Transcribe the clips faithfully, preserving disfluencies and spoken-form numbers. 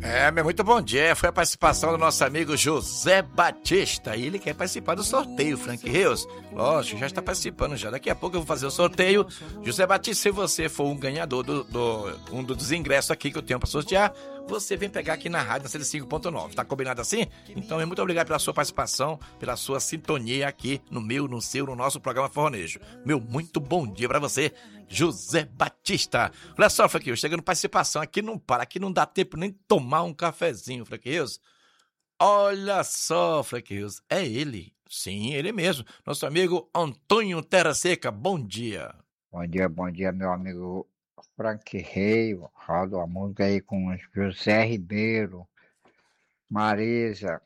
É, meu muito bom dia. Foi a participação do nosso amigo José Batista. E ele quer participar do sorteio, Frank Rios. Lógico, já está participando já. Daqui a pouco eu vou fazer o sorteio. José Batista, se você for um ganhador do, do um dos ingressos aqui que eu tenho para sortear, você vem pegar aqui na rádio, na cento e cinco ponto nove. Tá combinado assim? Então, muito obrigado pela sua participação, pela sua sintonia aqui no meu, no seu, no nosso programa Forronejo. Meu muito bom dia para você, José Batista. Olha só, Frank Rios, chegando participação aqui não para, aqui não dá tempo nem tomar um cafezinho, Frank Rios. Olha só, Frank Rios, é ele, sim, ele mesmo, nosso amigo Antônio Terra Seca. Bom dia. Bom dia, bom dia, meu amigo Frank Rios. Roda a música aí com José Ribeiro, Marisa.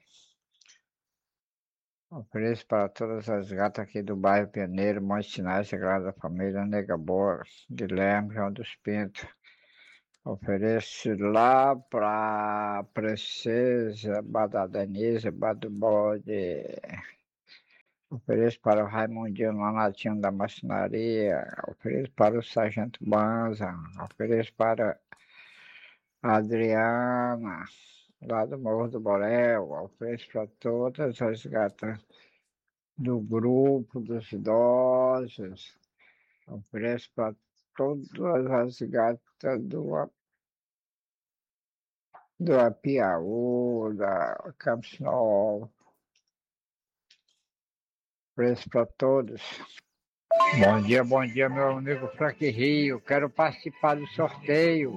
Ofereço para todas as gatas aqui do bairro Pioneiro, Monte Sinai, Sagrada Família, Nega Boa, Guilherme, João dos Pintos. Ofereço lá para Princesa, Bada Denise, Bado Bode. Ofereço para o Raimundinho, Lanatinho da Maçonaria. Ofereço para o Sargento Banza. Ofereço para a Adriana, lá do Morro do Borel. Ofereço para todas as gatas do grupo dos idosos. Ofereço para todas as gatas do, do Apiaú, da Campos Novos. Ofereço para todos. Bom dia, bom dia, meu amigo Frank Rio. Quero participar do sorteio.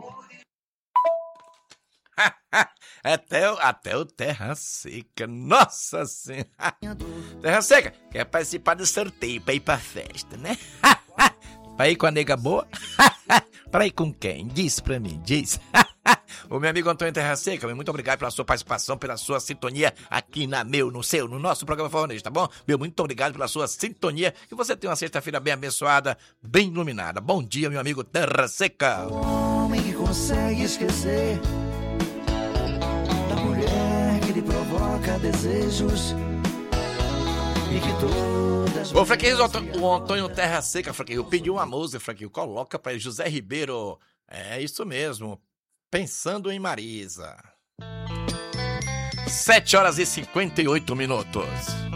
até, o, até o Terra Seca, nossa senhora. Terra Seca, quer participar do sorteio pra ir pra festa, né? Pra ir com a nega boa? Pra ir com quem? Diz pra mim, diz. O meu amigo Antônio Terra Seca, muito obrigado pela sua participação, pela sua sintonia aqui na meu, no seu, no nosso programa Forronejo, tá bom? Meu, muito obrigado pela sua sintonia, que você tenha uma sexta-feira bem abençoada, bem iluminada. Bom dia, meu amigo Terra Seca. O homem que consegue esquecer da mulher que lhe provoca desejos e que todas... Ô, Franquinho, o Antônio Terra Seca, Franquinho, pediu uma música, Franquinho, coloca pra ele, José Ribeiro. É isso mesmo. Pensando em Marisa. Sete horas e cinquenta e oito minutos.